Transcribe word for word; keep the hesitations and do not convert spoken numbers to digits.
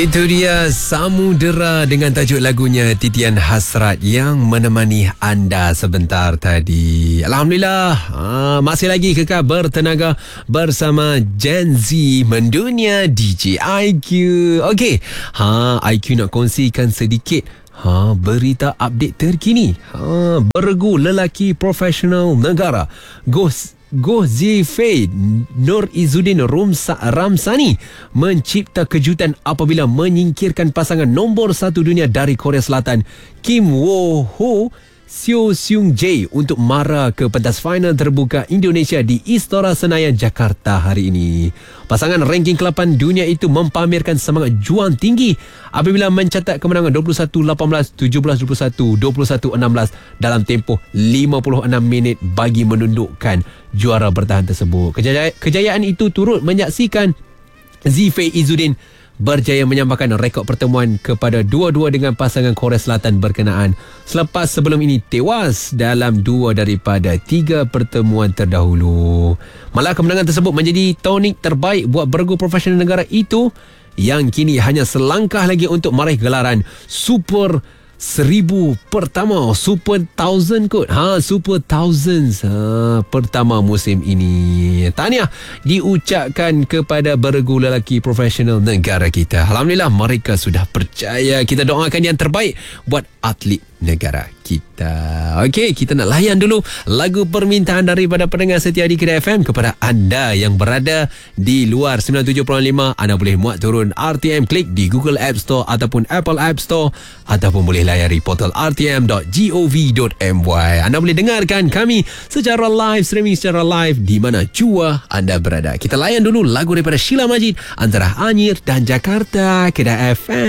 Itu dia Samudera dengan tajuk lagunya Titian Hasrat yang menemani anda sebentar tadi. Alhamdulillah, ha, masih lagi kekal bertenaga bersama Gen Z mendunia D J I Q. Okey, ha, I Q nak kongsikan sedikit Ha, berita update terkini. Ha, beregu lelaki profesional negara Ghost Goh Zifei Nur Izzuddin Rumsa, Ramsani mencipta kejutan apabila menyingkirkan pasangan nombor satu dunia dari Korea Selatan Kim Wo Ho Seo Seung Jae untuk mara ke pentas final terbuka Indonesia di Istora Senayan, Jakarta hari ini. Pasangan ranking ke lapan dunia itu mempamerkan semangat juang tinggi apabila mencatat kemenangan dua puluh satu lapan belas, tujuh belas dua puluh satu, dua puluh satu enam belas dalam tempoh lima puluh enam minit bagi menundukkan juara bertahan tersebut. Kejayaan, kejayaan itu turut menyaksikan Zifei Izzuddin berjaya menyambarkan rekod pertemuan kepada dua-dua dengan pasangan Korea Selatan berkenaan selepas sebelum ini tewas dalam dua daripada tiga pertemuan terdahulu. Malah kemenangan tersebut menjadi tonik terbaik buat beregu profesional negara itu yang kini hanya selangkah lagi untuk meraih gelaran Super Seribu pertama, Super Thousand kot. Ha, Super Thousands ha, pertama musim ini. Tahniah diucapkan kepada beregu lelaki profesional negara kita. Alhamdulillah, mereka sudah percaya. Kita doakan yang terbaik buat atlet negara kita. Okey, kita nak layan dulu lagu permintaan daripada pendengar setia di Kedah F M. Kepada anda yang berada di luar sembilan puluh tujuh perpuluhan lima, anda boleh muat turun R T M Klik di Google App Store ataupun Apple App Store, ataupun boleh layari portal r t m dot gov dot m y. Anda boleh dengarkan kami secara live, streaming secara live di mana jua anda berada. Kita layan dulu lagu daripada Sheila Majid, Antara Anyer dan Jakarta, Kedah F M.